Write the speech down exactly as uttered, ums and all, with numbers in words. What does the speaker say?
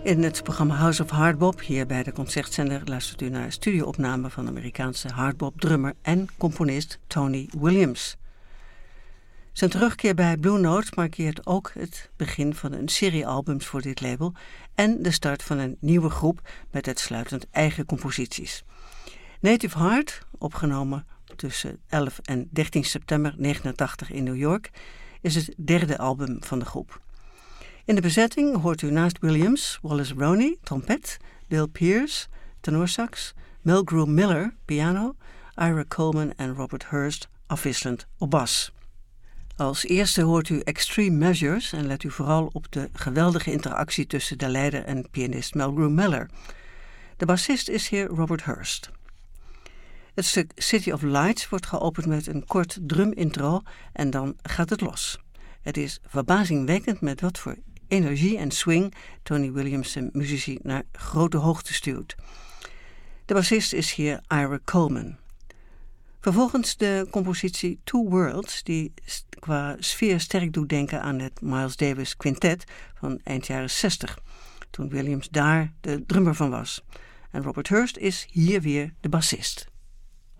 In het programma House of Hardbop, hier bij de Concertzender, luistert u naar een studioopname van Amerikaanse hardbop-drummer en componist Tony Williams. Zijn terugkeer bij Blue Note markeert ook het begin van een serie albums voor dit label en de start van een nieuwe groep met uitsluitend eigen composities. Native Heart, opgenomen tussen elf en dertien september negenentachtig in New York, is het derde album van de groep. In de bezetting hoort u naast Williams Wallace Roney, trompet, Bill Pierce, tenorsax, Mulgrew Miller, piano, Ira Coleman en Robert Hurst afwisselend op bas. Als eerste hoort u Extreme Measures en let u vooral op de geweldige interactie tussen de leider en pianist Mulgrew Miller. De bassist is hier Robert Hurst. Het stuk City of Lights wordt geopend met een kort drum-intro en dan gaat het los. Het is verbazingwekkend met wat voor energie en swing Tony Williams zijn muzici naar grote hoogte stuwt. De bassist is hier Ira Coleman. Vervolgens de compositie Two Worlds, die qua sfeer sterk doet denken aan het Miles Davis Quintet van eind jaren zestig, toen Williams daar de drummer van was. En Robert Hurst is hier weer de bassist.